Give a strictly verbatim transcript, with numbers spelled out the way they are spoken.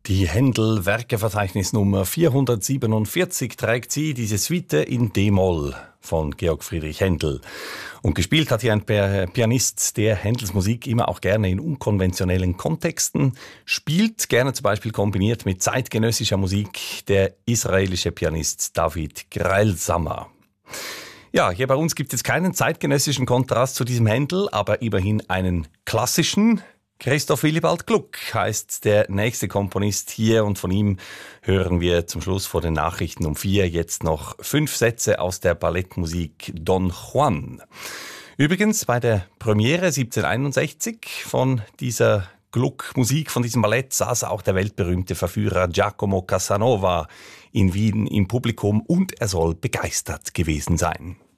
Die Händel-Werkeverzeichnis Nummer vierhundertsiebenundvierzig trägt sie, diese Suite in D-Moll von Georg Friedrich Händel. Und gespielt hat hier ein Pianist, der Händels Musik immer auch gerne in unkonventionellen Kontexten spielt, gerne zum Beispiel kombiniert mit zeitgenössischer Musik, der israelische Pianist David Greilsamer. Ja, hier bei uns gibt es keinen zeitgenössischen Kontrast zu diesem Händel, aber immerhin einen klassischen. Christoph Willibald Gluck heißt der nächste Komponist hier und von ihm hören wir zum Schluss vor den Nachrichten um vier jetzt noch fünf Sätze aus der Ballettmusik Don Juan. Übrigens bei der Premiere siebzehnhunderteinundsechzig von dieser Gluck-Musik, von diesem Ballett, saß auch der weltberühmte Verführer Giacomo Casanova in Wien im Publikum und er soll begeistert gewesen sein.